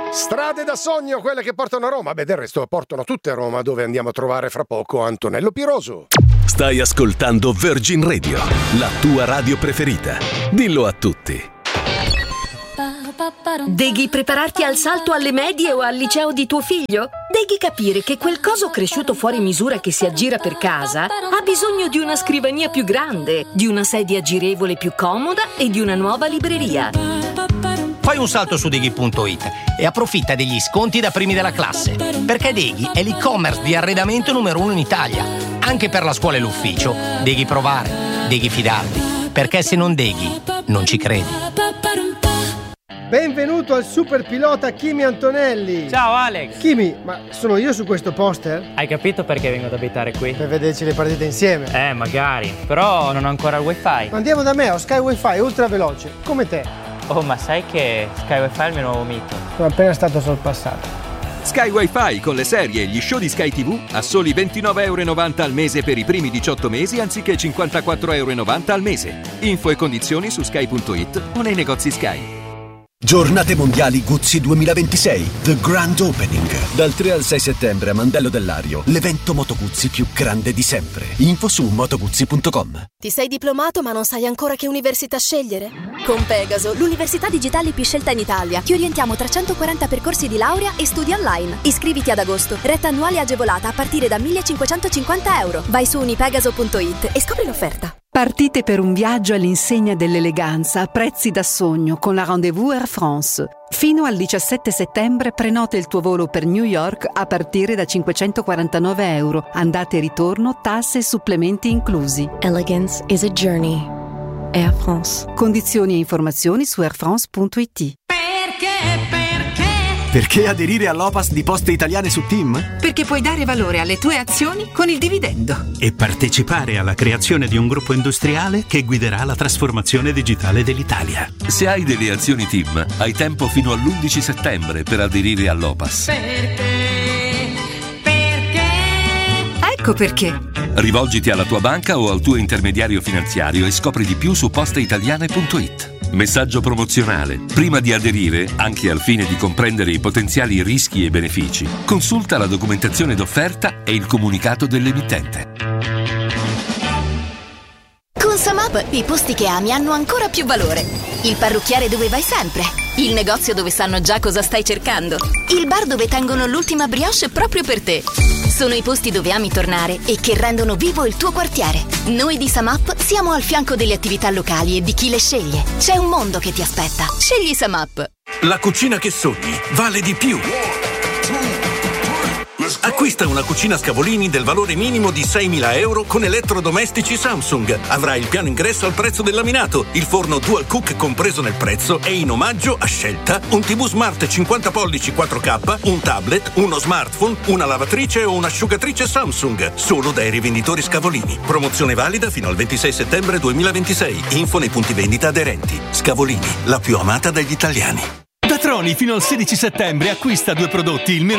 Strade da sogno, quelle che portano a Roma. Beh, del resto portano tutte a Roma, dove andiamo a trovare fra poco Antonello Piroso. Stai ascoltando Virgin Radio, la tua radio preferita. Dillo a tutti. Devi prepararti al salto alle medie o al liceo di tuo figlio? Devi capire che quel coso cresciuto fuori misura che si aggira per casa ha bisogno di una scrivania più grande, di una sedia girevole più comoda e di una nuova libreria. Fai un salto su Deghi.it e approfitta degli sconti da primi della classe, perché Deghi è l'e-commerce di arredamento numero 1 in Italia. Anche per la scuola e l'ufficio, Deghi provare, Deghi fidarti, perché se non Deghi, non ci credi. Benvenuto al super pilota Kimi Antonelli. Ciao Alex. Kimi, ma sono io su questo poster? Hai capito perché vengo ad abitare qui? Per vederci le partite insieme. Magari, però non ho ancora il wifi. Andiamo da me, ho Sky Wi-Fi ultra veloce, come te. Oh, ma sai che Sky Wi-Fi è il mio nuovo mito? Sono appena stato sorpassato. Sky Wi-Fi con le serie e gli show di Sky TV a soli €29,90 al mese per i primi 18 mesi anziché €54,90 al mese. Info e condizioni su sky.it o nei negozi Sky. Giornate mondiali Guzzi 2026, The Grand Opening. Dal 3 al 6 settembre a Mandello del Lario, l'evento Moto Guzzi più grande di sempre. Info su motoguzzi.com. Ti sei diplomato ma non sai ancora che università scegliere? Con Pegaso, l'università digitale più scelta in Italia. Ti orientiamo tra 140 percorsi di laurea e studi online. Iscriviti ad agosto. Retta annuale agevolata a partire da €1.550. Vai su unipegaso.it e scopri l'offerta. Partite per un viaggio all'insegna dell'eleganza a prezzi da sogno con la Rendez-vous Air France. Fino al 17 settembre prenota il tuo volo per New York a partire da €549. Andata e ritorno, tasse e supplementi inclusi. Elegance is a journey. Air France. Condizioni e informazioni su airfrance.it. Perché aderire all'OPAS di Poste Italiane su TIM? Perché puoi dare valore alle tue azioni con il dividendo. E partecipare alla creazione di un gruppo industriale che guiderà la trasformazione digitale dell'Italia. Se hai delle azioni TIM, hai tempo fino all'11 settembre per aderire all'OPAS. Perché? Ecco perché. Rivolgiti alla tua banca o al tuo intermediario finanziario e scopri di più su posteitaliane.it. Messaggio promozionale. Prima di aderire, anche al fine di comprendere i potenziali rischi e benefici, consulta la documentazione d'offerta e il comunicato dell'emittente. Con SumUp i posti che ami hanno ancora più valore. Il parrucchiere dove vai sempre. Il negozio dove sanno già cosa stai cercando. Il bar dove tengono l'ultima brioche proprio per te. Sono i posti dove ami tornare e che rendono vivo il tuo quartiere. Noi di SumUp siamo al fianco delle attività locali e di chi le sceglie. C'è un mondo che ti aspetta. Scegli SumUp. La cucina che sogni vale di più. Acquista una cucina Scavolini del valore minimo di €6.000 con elettrodomestici Samsung. Avrai il piano ingresso al prezzo del laminato, il forno Dual Cook compreso nel prezzo e in omaggio a scelta un TV Smart 50 pollici 4K, un tablet, uno smartphone, una lavatrice o un'asciugatrice Samsung. Solo dai rivenditori Scavolini. Promozione valida fino al 26 settembre 2026. Info nei punti vendita aderenti. Scavolini, la più amata dagli italiani. Da Troni fino al 16 settembre acquista 2 prodotti il